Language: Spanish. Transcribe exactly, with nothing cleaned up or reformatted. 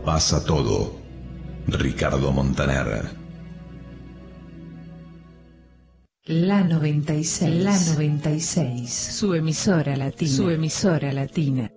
Pasa todo. Ricardo Montaner. La noventa y seis, la noventa y seis, su emisora latina, su emisora latina.